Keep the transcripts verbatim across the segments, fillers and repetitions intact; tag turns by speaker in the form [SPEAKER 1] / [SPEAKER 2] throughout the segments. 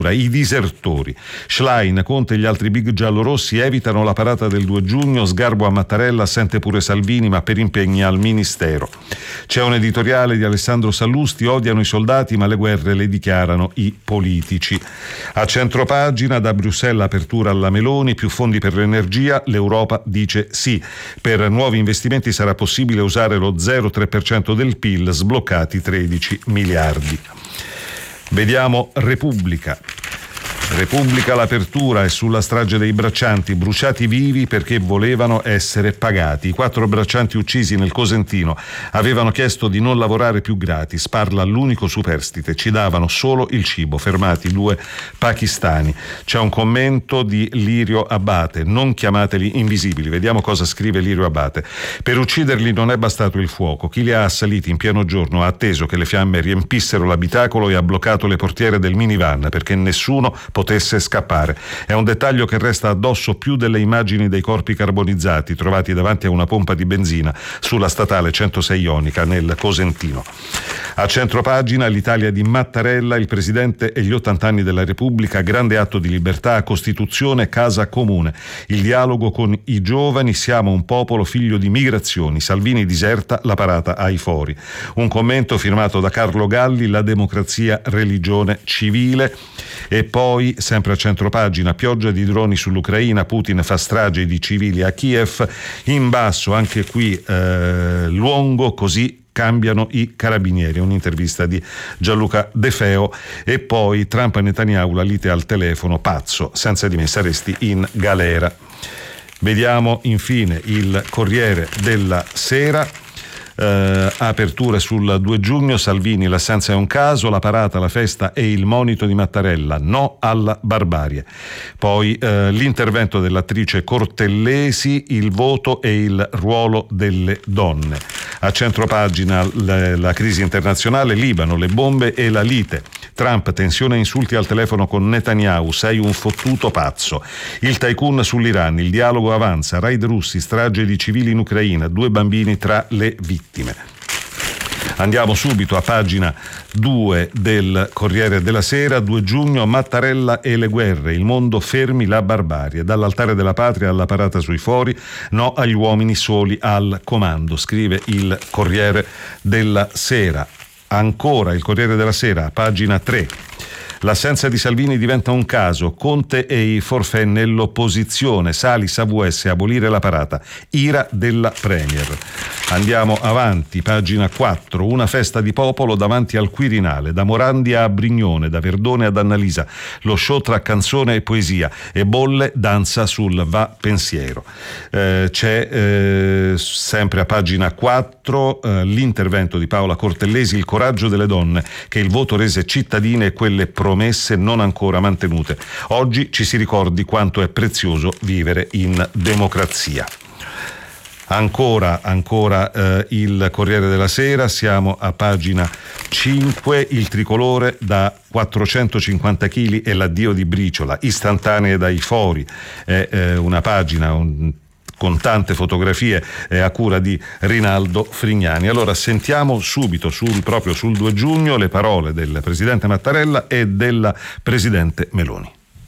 [SPEAKER 1] I disertori. Schlein, Conte e gli altri big giallorossi evitano la parata del due giugno, sgarbo a Mattarella, assente pure Salvini ma per impegni al Ministero. C'è un editoriale di Alessandro Sallusti: odiano i soldati ma le guerre le dichiarano i politici. A centropagina, da Bruxelles apertura alla Meloni, più fondi per l'energia, l'Europa dice sì. Per nuovi investimenti sarà possibile usare lo zero virgola tre per cento del P I L, sbloccati tredici miliardi. Vediamo Repubblica. Repubblica, l'apertura è sulla strage dei braccianti, bruciati vivi perché volevano essere pagati. I quattro braccianti uccisi nel Cosentino avevano chiesto di non lavorare più gratis, parla l'unico superstite, ci davano solo il cibo, fermati due pakistani. C'è un commento di Lirio Abate: non chiamateli invisibili. Vediamo cosa scrive Lirio Abate. Per ucciderli non è bastato il fuoco, chi li ha assaliti in pieno giorno ha atteso che le fiamme riempissero l'abitacolo e ha bloccato le portiere del minivan perché nessuno potesse scappare. È un dettaglio che resta addosso più delle immagini dei corpi carbonizzati trovati davanti a una pompa di benzina sulla statale centosei Ionica nel Cosentino. A centropagina, l'Italia di Mattarella, il presidente e gli ottanta anni della Repubblica, grande atto di libertà, Costituzione, casa comune. Il dialogo con i giovani, siamo un popolo figlio di migrazioni. Salvini diserta, la parata ai fori. Un commento firmato da Carlo Galli, la democrazia, religione civile. E poi, sempre a centropagina, pioggia di droni sull'Ucraina, Putin fa strage di civili a Kiev. In basso, anche qui, eh, Luongo, così cambiano i carabinieri, un'intervista di Gianluca De Feo. E poi Trump e Netanyahu, la lite al telefono, pazzo, senza di me saresti in galera. Vediamo infine il Corriere della Sera. Uh, apertura sul due giugno, Salvini, l'assenza è un caso, la parata, la festa e il monito di Mattarella, no alla barbarie. Poi uh, l'intervento dell'attrice Cortellesi, il voto e il ruolo delle donne. A centropagina la, la crisi internazionale, Libano, le bombe e la lite. Trump, tensione e insulti al telefono con Netanyahu, sei un fottuto pazzo. Il tycoon sull'Iran, il dialogo avanza, raid russi, strage di civili in Ucraina, due bambini tra le vittime. Andiamo subito a pagina due del Corriere della Sera. due giugno, Mattarella e le guerre, il mondo fermi la barbarie, dall'altare della patria alla parata sui fori, no agli uomini soli al comando, scrive il Corriere della Sera. Ancora il Corriere della Sera, pagina tre. L'assenza di Salvini diventa un caso, Conte e i forfè nell'opposizione, Salis A V S, abolire la parata, ira della Premier. Andiamo avanti, pagina quattro, una festa di popolo davanti al Quirinale, da Morandi a Brignone, da Verdone ad Annalisa, lo show tra canzone e poesia, e Bolle danza sul va pensiero. Eh, c'è eh, sempre a pagina quattro eh, l'intervento di Paola Cortellesi, il coraggio delle donne che il voto rese cittadine e quelle promesse non ancora mantenute. Oggi ci si ricordi quanto è prezioso vivere in democrazia. Ancora, ancora eh, il Corriere della Sera, siamo a pagina cinque, il tricolore da quattrocentocinquanta chili e l'addio di Briciola, istantanee dai fori, è eh, una pagina un, con tante fotografie eh, a cura di Rinaldo Frignani. Allora sentiamo subito, sul, proprio sul due giugno, le parole del presidente Mattarella e della presidente Meloni.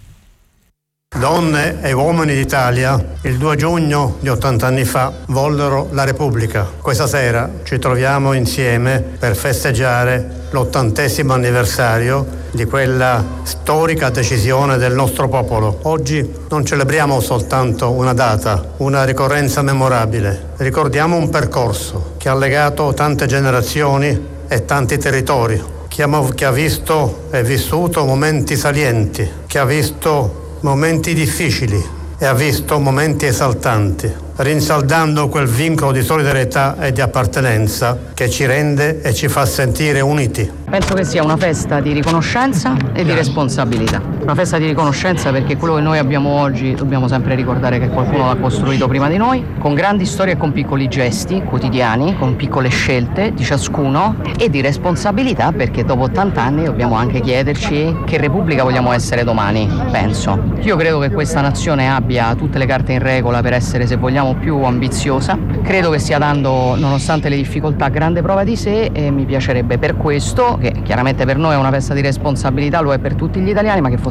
[SPEAKER 2] Donne e uomini d'Italia, il due giugno di ottanta anni fa, vollero la Repubblica. Questa sera ci troviamo insieme per festeggiare l'ottantesimo anniversario di quella storica decisione del nostro popolo. Oggi non celebriamo soltanto una data, una ricorrenza memorabile. Ricordiamo un percorso che ha legato tante generazioni e tanti territori, che ha, che ha visto e vissuto momenti salienti, che ha visto momenti difficili e ha visto momenti esaltanti, rinsaldando quel vincolo di solidarietà e di appartenenza che ci rende e ci fa sentire uniti.
[SPEAKER 3] Penso che sia una festa di riconoscenza e di responsabilità. Una festa di riconoscenza perché quello che noi abbiamo oggi dobbiamo sempre ricordare che qualcuno l'ha costruito prima di noi, con grandi storie e con piccoli gesti quotidiani, con piccole scelte di ciascuno, e di responsabilità perché dopo ottanta anni dobbiamo anche chiederci che Repubblica vogliamo essere domani, penso. Io credo che questa nazione abbia tutte le carte in regola per essere, se vogliamo, più ambiziosa. Credo che stia dando, nonostante le difficoltà, grande prova di sé, e mi piacerebbe per questo, che chiaramente per noi è una festa di responsabilità, lo è per tutti gli italiani, ma che fosse